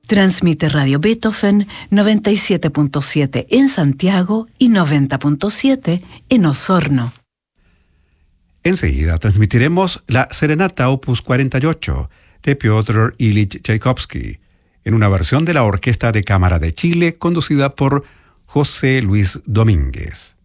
Transmite Radio Beethoven 97.7 en Santiago y 90.7 en Osorno. Enseguida transmitiremos la Serenata Opus 48 de Piotr Ilich Tchaikovsky, en una versión de la Orquesta de Cámara de Chile conducida por José Luis Domínguez.